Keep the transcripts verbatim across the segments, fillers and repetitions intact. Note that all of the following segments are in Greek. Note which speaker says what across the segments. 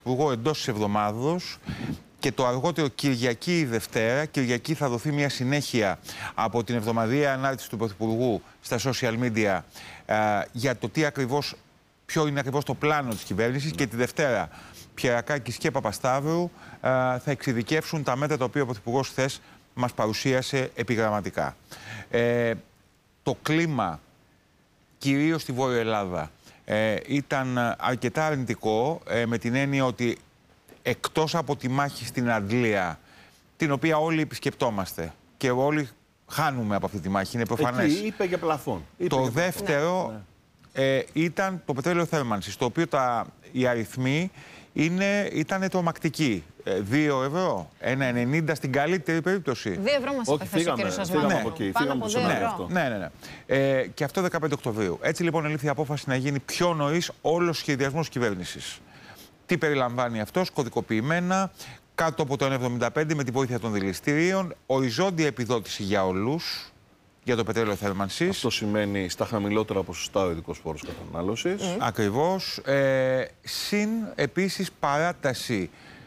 Speaker 1: Υπουργό εντός της εβδομάδος και το αργότερο Κυριακή ή Δευτέρα. Κυριακή θα δοθεί μια συνέχεια από την εβδομαδιαία ανάρτηση του Πρωθυπουργού στα social media ε, για το τι ακριβώς, ποιο είναι ακριβώς το πλάνο της κυβέρνησης, και τη Δευτέρα Πιερακάκης και Παπασταύρου ε, θα εξειδικεύσουν τα μέτρα τα οποία ο Πρωθυπουργός χθες μας παρουσίασε επιγραμματικά. Ε, το κλίμα, κυρίως στη Βόρεια Ελλάδα, Ε, ήταν αρκετά αρνητικό, ε, με την έννοια ότι εκτός από τη μάχη στην Αντλία, την οποία όλοι επισκεπτόμαστε και όλοι χάνουμε από αυτή τη μάχη, είναι προφανές.
Speaker 2: Εκεί είπε για πλαφόν. Είπε
Speaker 1: το
Speaker 2: για
Speaker 1: δεύτερο
Speaker 2: ναι,
Speaker 1: ναι. Ε, ήταν το πετρέλαιο θέρμανσης, το οποίο τα, οι αριθμοί είναι, ήταν τρομακτικοί. δύο ευρώ, ένα ενενήντα στην καλύτερη περίπτωση.
Speaker 3: δύο ευρώ μας είπε χθες ο κύριος Σασμάνος.
Speaker 2: Φύγαμε από εκεί.
Speaker 3: Πάνω από δύο ευρώ.
Speaker 2: Αυτό.
Speaker 1: Ναι, ναι, ναι. Ε, και αυτό δεκαπέντε Οκτωβρίου. Έτσι λοιπόν ελήφθη η απόφαση να γίνει πιο νωρίς όλος ο σχεδιασμός της κυβέρνησης. Τι περιλαμβάνει αυτός? Κωδικοποιημένα, κάτω από το ένα εβδομήντα πέντε με τη βοήθεια των δηληστηρίων, οριζόντια επιδότηση για όλους, για το πετρέλαιο θέρμανσης.
Speaker 2: Αυτό σημαίνει στα χαμηλότερα ποσοστά ο ειδικός φόρος κατανάλωσης.
Speaker 1: Mm. Ακριβώς. Ε, συν επίσης παράταση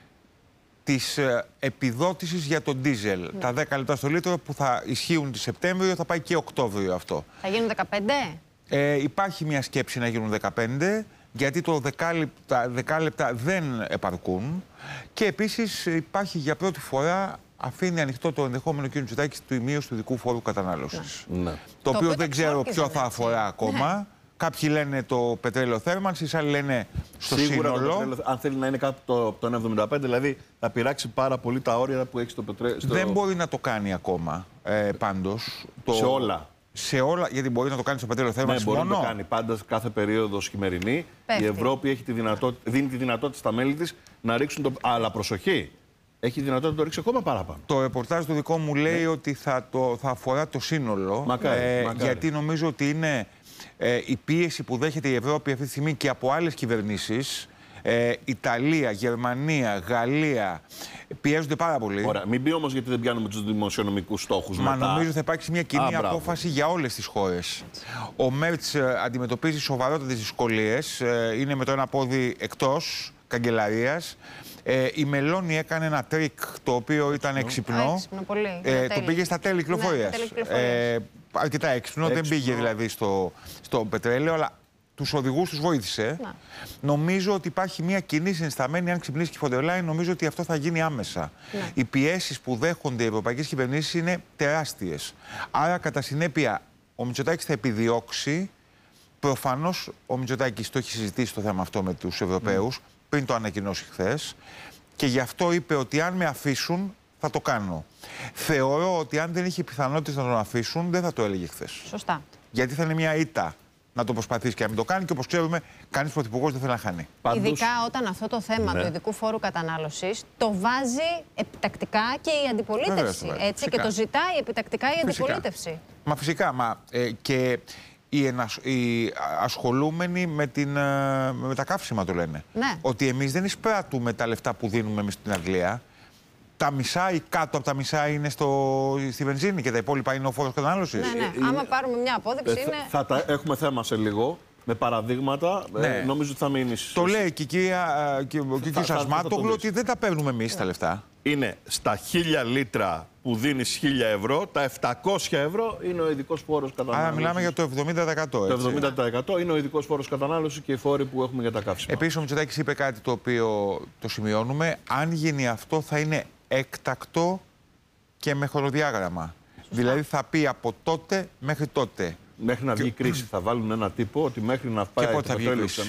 Speaker 1: της ε, επιδότησης για τον ντίζελ. Mm. Τα δέκα λεπτά στο λίτρο που θα ισχύουν τη Σεπτέμβριο, θα πάει και Οκτώβριο αυτό.
Speaker 3: Θα γίνουν δεκαπέντε.
Speaker 1: Ε, υπάρχει μια σκέψη να γίνουν δεκαπέντε, γιατί το δεκάλεπτα, δεκάλεπτα δεν επαρκούν. Και επίσης υπάρχει για πρώτη φορά, αφήνει ανοιχτό το ενδεχόμενο κ. Μητσοτάκης του μείωση του ειδικού φόρου κατανάλωσης.
Speaker 2: Ναι.
Speaker 1: Το,
Speaker 3: το
Speaker 1: οποίο
Speaker 3: οποίο
Speaker 1: δεν ξέρω ποιο θα αφορά ναι. ακόμα. Ναι. Κάποιοι λένε το πετρέλαιο θέρμανσης, άλλοι λένε στο
Speaker 2: Σίγουρα
Speaker 1: σύνολο.
Speaker 2: Το πετρέλαιο, αν θέλει να είναι κάτω από το ένα εβδομήντα πέντε, δηλαδή θα πειράξει πάρα πολύ τα όρια που έχει στο πετρέλαιο. Στο...
Speaker 1: Δεν μπορεί να το κάνει ακόμα, ε, πάντως. Το...
Speaker 2: Σε όλα.
Speaker 1: Σε όλα, γιατί μπορεί να το κάνει στο πετρέλαιο θέρμανσης μόνο.
Speaker 2: Ναι, μπορεί να το κάνει πάντα κάθε περίοδο χειμερινή.
Speaker 3: Πέφτει.
Speaker 2: Η Ευρώπη έχει τη δυνατότητα, δίνει τη δυνατότητα στα μέλη της να ρίξουν το. Αλλά προσοχή, έχει δυνατότητα να το ρίξει ακόμα παραπάνω.
Speaker 1: Το ρεπορτάζ το δικό μου λέει ναι. ότι θα, το, θα αφορά το σύνολο.
Speaker 2: Μακάρι,
Speaker 1: ε,
Speaker 2: μακάρι.
Speaker 1: Γιατί νομίζω ότι είναι ε, η πίεση που δέχεται η Ευρώπη αυτή τη στιγμή και από άλλες κυβερνήσεις. Ε, Ιταλία, Γερμανία, Γαλλία πιέζονται πάρα πολύ.
Speaker 2: Ωραία. Μην πει όμως γιατί δεν πιάνουμε τους δημοσιονομικούς στόχους.
Speaker 1: Μα
Speaker 2: μετά.
Speaker 1: νομίζω θα υπάρξει μια κοινή
Speaker 2: Α,
Speaker 1: απόφαση για όλες τις χώρες. Ο Μέρτς ε, αντιμετωπίζει σοβαρότατες δυσκολίες. Ε, είναι με το ένα πόδι εκτός καγκελαρίας. Ε, η Μελώνη έκανε ένα τρίκ το οποίο ήταν έξυπνο.
Speaker 3: Έξυπνο πολύ.
Speaker 1: Ε, το πήγε στα τέλη κυκλοφορίας.
Speaker 3: Ναι,
Speaker 1: ε, αρκετά έξυπνο. έξυπνο. Δεν πήγε δηλαδή στο, στο πετρέλαιο, αλλά τους οδηγούς τους βοήθησε. Να. Νομίζω ότι υπάρχει μια κοινή συνισταμένη, αν ξυπνήσει και η Φοντερ Λάιεν, νομίζω ότι αυτό θα γίνει άμεσα. Να. Οι πιέσεις που δέχονται οι ευρωπαϊκές κυβερνήσεις είναι τεράστιες. Άρα, κατά συνέπεια, ο Μητσοτάκης θα επιδιώξει. Προφανώς, ο Μητσοτάκης το έχει συζητήσει το θέμα αυτό με τους Ευρωπαίους, mm. πριν το ανακοινώσει χθες. Και γι' αυτό είπε ότι αν με αφήσουν, θα το κάνω. Θεωρώ ότι αν δεν είχε πιθανότητες να τον αφήσουν, δεν θα το έλεγε χθες.
Speaker 3: Σωστά.
Speaker 1: Γιατί θα είναι μια ήττα να το προσπαθήσει και να μην το κάνει, και όπως ξέρουμε, κανείς πρωθυπουργός δεν θέλει να χάνει.
Speaker 3: Πάντως, ειδικά όταν αυτό το θέμα ναι. του ειδικού φόρου κατανάλωσης το βάζει επιτακτικά και η αντιπολίτευση. Βέβαια, έτσι, και το ζητάει επιτακτικά η
Speaker 1: φυσικά.
Speaker 3: αντιπολίτευση.
Speaker 1: Μα φυσικά. Μα, ε, και οι, ενασ... οι ασχολούμενοι με, την, με τα καύσιμα το λένε. Ναι. Ότι εμείς δεν εισπράττουμε τα λεφτά που δίνουμε εμείς στην Αγγλία. Τα μισά ή κάτω από τα μισά είναι στο, στη βενζίνη και τα υπόλοιπα είναι ο φόρος κατανάλωσης.
Speaker 3: Ναι, ναι. Είναι... Άμα πάρουμε μια απόδειξη, ε, είναι.
Speaker 2: Θα, θα τα έχουμε θέμα σε λίγο. Με παραδείγματα, ναι. ε, νομίζω ότι θα μείνει.
Speaker 1: Το λέει και η κυρία και ο κ. Σασμάτογλου ότι δεν τα παίρνουμε εμείς ναι. τα λεφτά.
Speaker 2: Είναι στα χίλια λίτρα που δίνεις χίλια ευρώ, τα επτακόσια ευρώ είναι ο ειδικός φόρος κατανάλωσης.
Speaker 1: Άρα μιλάμε για το εβδομήντα τοις εκατό. Έτσι.
Speaker 2: Το εβδομήντα τοις εκατό είναι ο ειδικός φόρος κατανάλωσης και οι φόροι που έχουμε για τα καύσιμα.
Speaker 1: Επίσης, ο Μητσοτάκης είπε κάτι το οποίο το σημειώνουμε. Αν γίνει αυτό, θα είναι έκτακτο και με χρονοδιάγραμμα. Σωστά. Δηλαδή θα πει από τότε μέχρι τότε.
Speaker 2: Μέχρι να βγει η κρίση. Θα βάλουν ένα τύπο ότι μέχρι να πάει.
Speaker 1: Και πότε θα βγει η κρίση.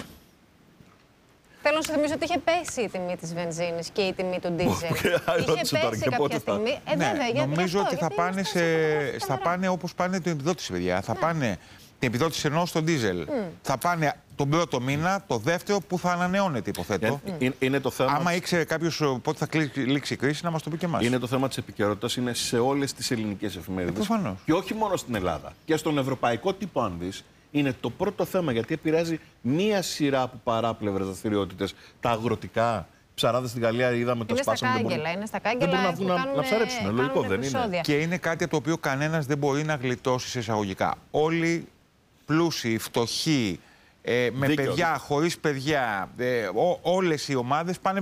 Speaker 3: Θέλω να σας θυμίσω ότι είχε πέσει η τιμή της βενζίνης και η τιμή του ντίζελ. Είχε πέσει κάποια στιγμή. Ε,
Speaker 1: ναι,
Speaker 3: βέβαια, γιατί
Speaker 1: νομίζω
Speaker 3: αυτό,
Speaker 1: ότι θα πάνε, σε... θα πάνε όπως πάνε την επιδότηση, παιδιά. Θα ναι. πάνε την επιδότηση ενός στον ντίζελ. Mm. Θα πάνε τον πρώτο μήνα, το δεύτερο που θα ανανεώνεται, υποθέτω.
Speaker 2: Mm. Είναι το θέμα.
Speaker 1: Άμα ήξερε κάποιος πότε θα λήξει η κρίση, να μας το πει και εμάς.
Speaker 2: Είναι το θέμα της επικαιρότητας, είναι σε όλες τις ελληνικές εφημερίδες.
Speaker 1: Ε,
Speaker 2: και όχι μόνο στην Ελλάδα. Και στον ευρωπαϊκό τύπο, αν δεις, είναι το πρώτο θέμα, γιατί επηρεάζει μία σειρά από παράπλευρες δραστηριότητες. Τα αγροτικά, ψαράδες στην Γαλλία, είδαμε το σπάσιμο.
Speaker 3: Είναι στα κάγκελα, είναι στα κάγκελα.
Speaker 2: Δεν μπορούν να, να, να ψαρέψουν. Λογικό δεν είναι.
Speaker 1: Και είναι κάτι από το οποίο κανένας δεν μπορεί να γλιτώσει σε εισαγωγικά. Όλοι πλούσιοι, φτωχοί, ε, με
Speaker 2: Δίκαιο.
Speaker 1: παιδιά, χωρίς παιδιά, ε, ό, όλες οι ομάδες πάνε